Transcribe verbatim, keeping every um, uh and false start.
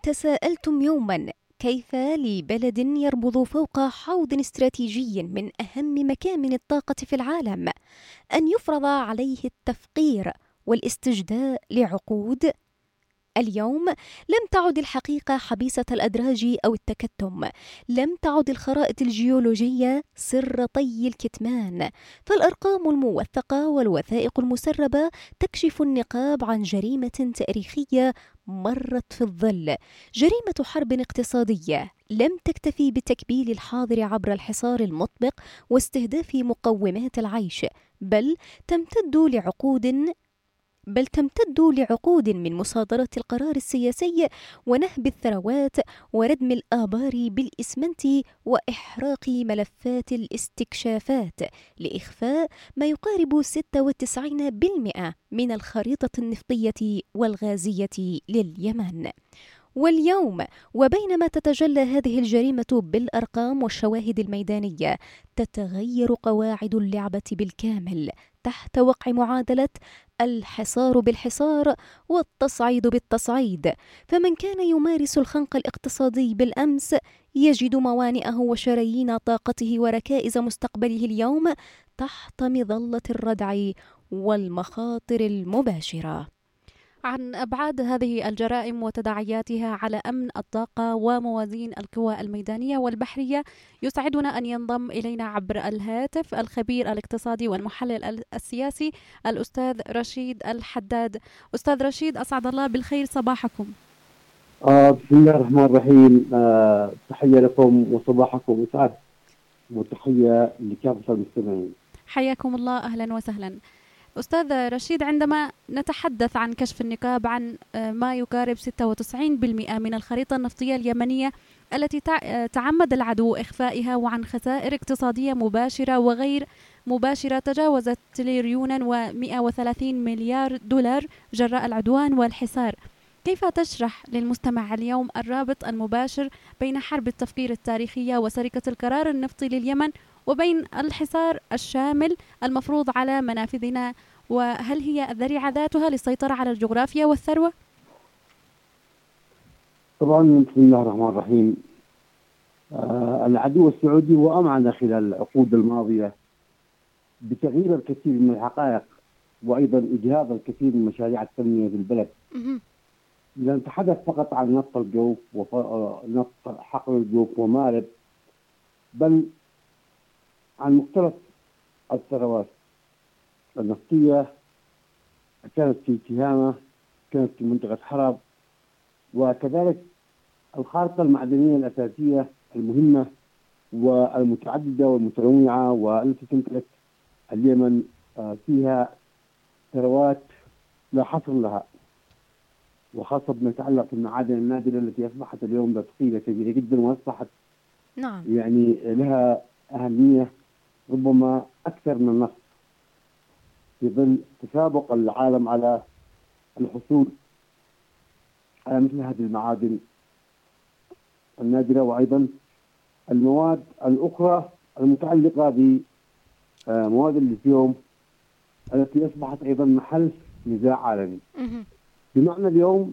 تساءلتم يوما كيف لبلد يربض فوق حوض استراتيجي من أهم مكامن الطاقة في العالم أن يفرض عليه التفقير والاستجداء لعقود؟ اليوم لم تعد الحقيقة حبيسة الأدراج أو التكتم، لم تعد الخرائط الجيولوجية سر طي الكتمان، فالأرقام الموثقة والوثائق المسربة تكشف النقاب عن جريمة تاريخية مرت في الظل، جريمة حرب اقتصادية لم تكتفي بتكبيل الحاضر عبر الحصار المطبق واستهداف مقومات العيش، بل تمتد لعقود بل تمتد لعقود من مصادرة القرار السياسي ونهب الثروات وردم الآبار بالإسمنت وإحراق ملفات الاستكشافات لإخفاء ما يقارب ستة وتسعين بالمئة من الخريطة النفطية والغازية لليمن. واليوم وبينما تتجلى هذه الجريمة بالأرقام والشواهد الميدانية، تتغير قواعد اللعبة بالكامل تحت وقع معادلة الحصار بالحصار والتصعيد بالتصعيد، فمن كان يمارس الخنق الاقتصادي بالأمس يجد موانئه وشرايين طاقته وركائز مستقبله اليوم تحت مظلة الردع والمخاطر المباشرة. عن أبعاد هذه الجرائم وتداعياتها على أمن الطاقة وموازين القوى الميدانية والبحرية يسعدنا أن ينضم إلينا عبر الهاتف الخبير الاقتصادي والمحلل السياسي الأستاذ رشيد الحداد. أستاذ رشيد، أسعد الله بالخير صباحكم. آه بسم الله الرحمن الرحيم. آه تحية لكم وصباحكم مسعد، وتحية لكافة المستمعين. حياكم الله، أهلا وسهلا. أستاذ رشيد، عندما نتحدث عن كشف النقاب عن ما يقارب ستة وتسعين بالمئة من الخريطة النفطية اليمنية التي تعمد العدو إخفائها، وعن خسائر اقتصادية مباشرة وغير مباشرة تجاوزت تريليونا ومئة وثلاثين مليار دولار جراء العدوان والحصار، كيف تشرح للمستمع اليوم الرابط المباشر بين حرب التفقير التاريخية وسرقة القرار النفطي لليمن وبين الحصار الشامل المفروض على منافذنا، وهل هي الذريعة ذاتها للسيطرة على الجغرافيا والثروة؟ طبعا بسم الله الرحمن الرحيم. آه العدو السعودي وأمعن خلال العقود الماضية بتغيير الكثير من الحقائق وأيضا إجهاض الكثير من مشاريع التنمية في البلد. لا نتحدث فقط عن نفط الجوف ونفط حقل الجوف ومارب، بل عن مختلف الثروات النفطية، كانت في تهامة، كانت في منطقة حرب، وكذلك الخارطة المعدنية الأساسية المهمة والمتعددة والمتنوعة والتي تمتلك اليمن فيها ثروات لا حصر لها، وخاصة بما يتعلق بالمعادن النادرة التي أصبحت اليوم ذات قيمة كبيرة جدا، وأصبحت نعم يعني لها أهمية ربما أكثر من النفط في ظل تسابق العالم على الحصول على مثل هذه المعادن النادرة، وأيضا المواد الأخرى المتعلقة بمواد الليثيوم التي أصبحت أيضا محل نزاع عالمي. بمعنى اليوم